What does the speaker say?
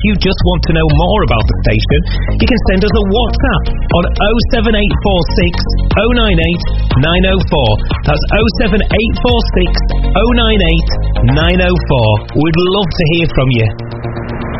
you just want to know more about the station, you can send us a WhatsApp on 07846 098 904. That's 07846 098 904. We'd love to hear from you.